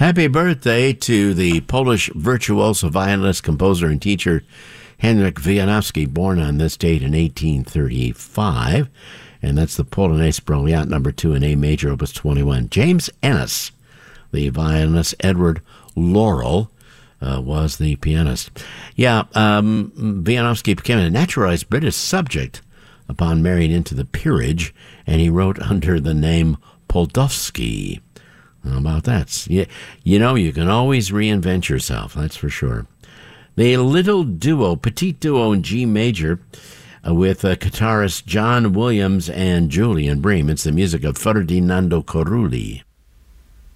Happy birthday to the Polish virtuoso, violinist, composer, and teacher Henryk Wieniawski, born on this date in 1835. And that's the Polonaise Brilliant No. 2 in A major, Opus 21. James Ennis, the violinist. Edward Laurel was the pianist. Wieniawski became a naturalized British subject upon marrying into the peerage, and he wrote under the name Poldowski. How about that? You know, you can always reinvent yourself, that's for sure. The little duo, petite duo in G major, with guitarist John Williams and Julian Bream. It's the music of Ferdinando Carulli.